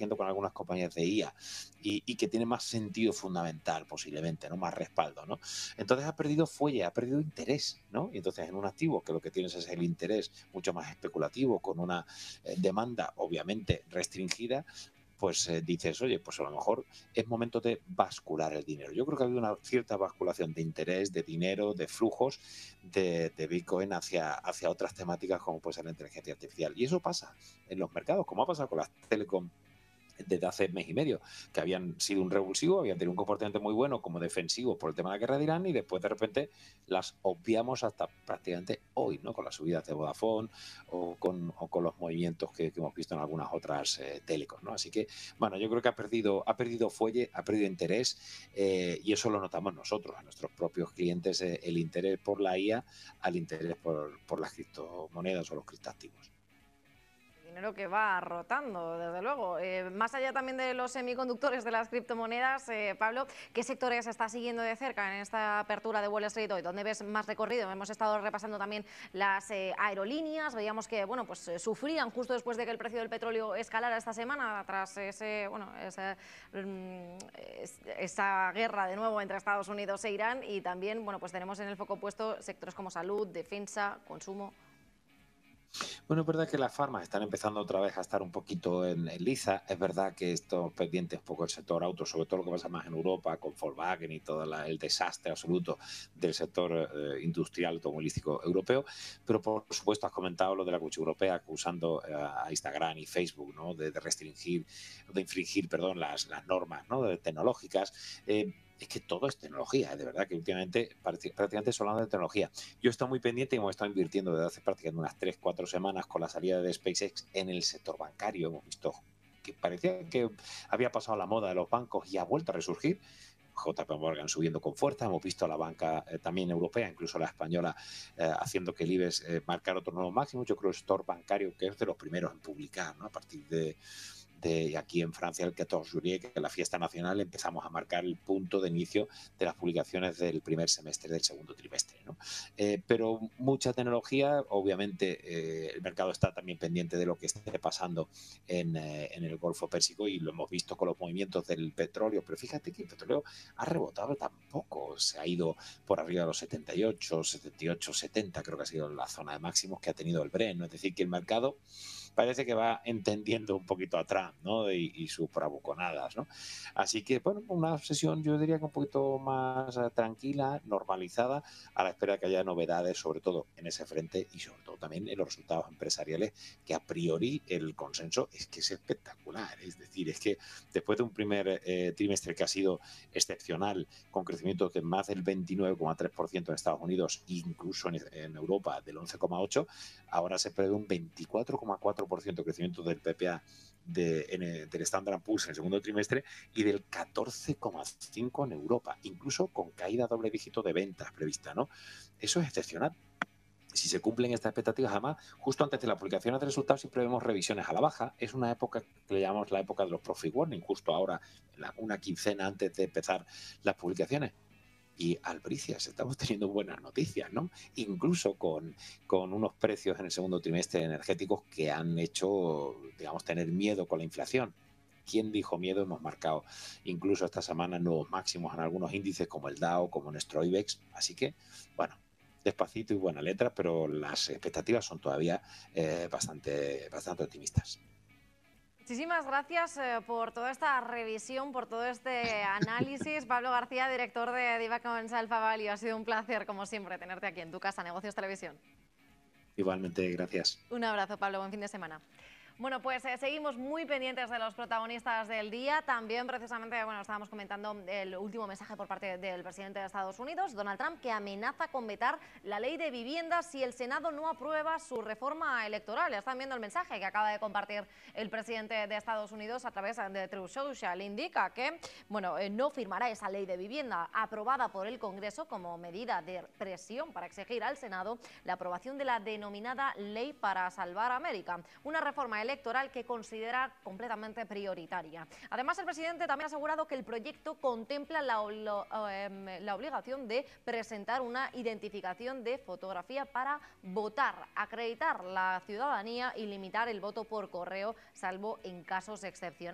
haciendo con algunas compañías de IA y que tiene más sentido fundamental posiblemente, ¿no? Más respaldo, ¿no? Entonces ha perdido fuelle, ha perdido interés, ¿no? Y entonces en un activo que lo que tienes es el interés mucho más especulativo, con una demanda obviamente restringida, pues dices, oye, pues a lo mejor es momento de bascular el dinero. Yo creo que ha habido una cierta basculación de interés, de dinero, de flujos de Bitcoin hacia otras temáticas como puede ser la inteligencia artificial. Y eso pasa en los mercados, como ha pasado con las telecom desde hace mes y medio, que habían sido un revulsivo, habían tenido un comportamiento muy bueno como defensivo por el tema de la guerra de Irán, y después de repente las obviamos hasta prácticamente hoy, ¿no? Con las subidas de Vodafone o con los movimientos que hemos visto en algunas otras telecos, ¿no? Así que, bueno, yo creo que ha perdido fuelle, ha perdido interés, y eso lo notamos nosotros, a nuestros propios clientes, el interés por la IA al interés por las criptomonedas o los criptoactivos. Dinero que va rotando, desde luego. Más allá también de los semiconductores, de las criptomonedas, Pablo, ¿qué sectores está siguiendo de cerca en esta apertura de Wall Street hoy? ¿Dónde ves más recorrido? Hemos estado repasando también las aerolíneas, veíamos que bueno, pues, sufrían justo después de que el precio del petróleo escalara esta semana, tras esa guerra de nuevo entre Estados Unidos e Irán, y también bueno, pues tenemos en el foco puesto sectores como salud, defensa, consumo. Bueno, es verdad que las farmas están empezando otra vez a estar un poquito en liza. Es verdad que esto pendiente un poco el sector auto, sobre todo lo que pasa más en Europa con Volkswagen y todo el desastre absoluto del sector industrial automovilístico europeo. Pero por supuesto has comentado lo de la Comisión Europea acusando a Instagram y Facebook, ¿no? de restringir, de infringir, perdón, las normas, ¿no? Tecnológicas. Es que todo es tecnología, de verdad que últimamente prácticamente solo hablando de tecnología. Yo he estado muy pendiente y hemos estado invirtiendo desde hace prácticamente unas 3 4 semanas con la salida de SpaceX en el sector bancario. Hemos visto que parecía que había pasado la moda de los bancos y ha vuelto a resurgir. JP Morgan subiendo con fuerza, hemos visto a la banca también europea, incluso la española, haciendo que el IBEX marcara otro nuevo máximo. Yo creo que el sector bancario, que es de los primeros en publicar, ¿no? A partir de aquí en Francia, el 14 juillet, que es la fiesta nacional, empezamos a marcar el punto de inicio de las publicaciones del primer semestre del segundo trimestre, ¿no? Pero mucha tecnología, obviamente el mercado está también pendiente de lo que esté pasando en el Golfo Pérsico, y lo hemos visto con los movimientos del petróleo, pero fíjate que el petróleo ha rebotado tampoco, se ha ido por arriba de los 78, 78, 70, creo que ha sido la zona de máximos que ha tenido el Brent, ¿no? Es decir, que el mercado parece que va entendiendo un poquito a Trump, ¿no? Y sus bravuconadas, ¿no? Así que, bueno, una sesión yo diría que un poquito más tranquila, normalizada, a la espera de que haya novedades, sobre todo en ese frente y sobre todo también en los resultados empresariales, que a priori el consenso es que es espectacular. Es decir, es que después de un primer trimestre que ha sido excepcional, con crecimiento de más del 29,3% en Estados Unidos, incluso en Europa del 11,8%, ahora se prevé un 24,4% de crecimiento del PPA del Standard & Poor's en el segundo trimestre y del 14,5% en Europa, incluso con caída doble dígito de ventas prevista, ¿no? Eso es excepcional. Si se cumplen estas expectativas, además, justo antes de la publicación de resultados siempre vemos revisiones a la baja. Es una época que le llamamos la época de los profit warning, justo ahora, una quincena antes de empezar las publicaciones. Y albricias, estamos teniendo buenas noticias, ¿no? Incluso con unos precios en el segundo trimestre energéticos que han hecho, digamos, tener miedo con la inflación. ¿Quién dijo miedo? Hemos marcado incluso esta semana nuevos máximos en algunos índices como el Dow, como nuestro IBEX. Así que, bueno, despacito y buena letra, pero las expectativas son todavía bastante optimistas. Muchísimas gracias por toda esta revisión, por todo este análisis. Pablo García, director de Diva Comens Alpha Value. Ha sido un placer, como siempre, tenerte aquí en tu casa, Negocios Televisión. Igualmente, gracias. Un abrazo, Pablo. Buen fin de semana. Bueno, pues seguimos muy pendientes de los protagonistas del día. También, precisamente, bueno, estábamos comentando el último mensaje por parte del presidente de Estados Unidos, Donald Trump, que amenaza con vetar la ley de vivienda si el Senado no aprueba su reforma electoral. Están viendo el mensaje que acaba de compartir el presidente de Estados Unidos a través de Truth Social. Indica que, bueno, no firmará esa ley de vivienda aprobada por el Congreso como medida de presión para exigir al Senado la aprobación de la denominada Ley para Salvar América, una reforma electoral que considera completamente prioritaria. Además, el presidente también ha asegurado que el proyecto contempla la obligación de presentar una identificación de fotografía para votar, acreditar la ciudadanía y limitar el voto por correo, salvo en casos excepcionales.